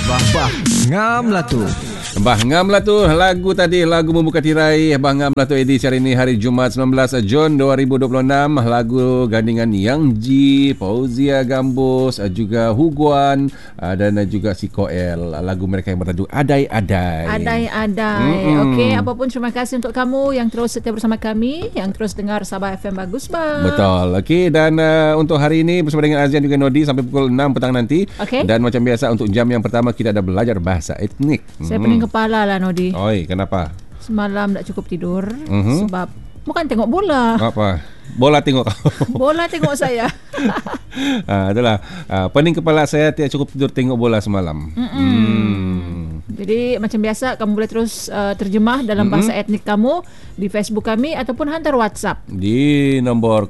Bah ngam lah tu. Bah ngam lah tu lagu tadi, lagu membuka tirai Bah ngam lah tu edisi hari ini, hari Jumaat 19 Jun 2026. Lagu gandingan Yang Ji, Fauzia Gambus, juga Huguan dan juga si Koel. Lagu mereka yang bertajuk Adai-Adai. Adai-Adai. Okey, apapun terima kasih untuk kamu yang terus setia bersama kami, yang terus dengar Sabah FM Bagus Bang. Betul. Okey, dan untuk hari ini bersama dengan Azian juga Nodi sampai pukul 6 petang nanti. Okay. Dan macam biasa untuk jam yang pertama kita ada belajar bahasa etnik. Saya pening kepala lah Nodi. Oi, kenapa? Semalam tak cukup tidur sebab bukan tengok bola. Apa? Bola tengok kau. Bola tengok saya. Itulah. Pening kepala saya tidak cukup tidur tengok bola semalam. Jadi macam biasa kamu boleh terus terjemah dalam bahasa etnik kamu di Facebook kami ataupun hantar WhatsApp di nombor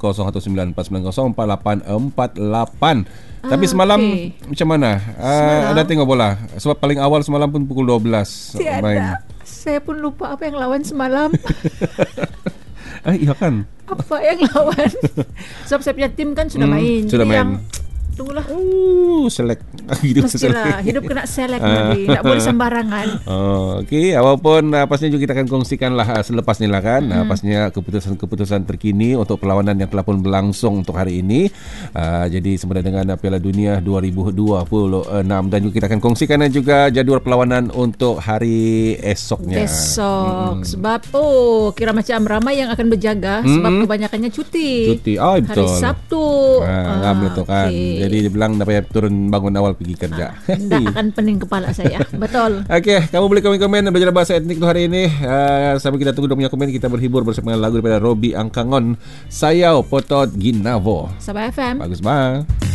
0194904848. Tapi semalam macam mana? Ada tengok bola? Sebab paling awal semalam pun pukul 12 Tiada. main. Saya pun lupa apa yang lawan semalam. Iya kan? Apa yang lawan? Sebab saya punya tim kan sudah main. Sudah Jadi main. yang tunggulah. Select. Hidup Mestilah hidup kena select nanti. Tak boleh sembarangan. Okey, apapun pastinya juga kita akan kongsikan lah selepas ni lah kan. Pastinya keputusan terkini untuk perlawanan yang telah pun berlangsung untuk hari ini. Jadi sempena dengan Piala Dunia 2026, dan juga kita akan kongsikan juga jadual perlawanan untuk hari esoknya. Sebab kira macam ramai yang akan berjaga sebab kebanyakannya cuti. Betul. Hari Sabtu. Betul kan. Jadi dia bilang dapat turun bangun awal pergi kerja. Tak akan pening kepala saya. Betul. Okey, kamu boleh komen-komen dan belajar bahasa etnik tu hari ini. Sambil kita tunggu dia punya komen, kita berhibur bersama lagu daripada Robi Angkangon, Sayau Potot Ginavo. Sabah FM. Bagus bang.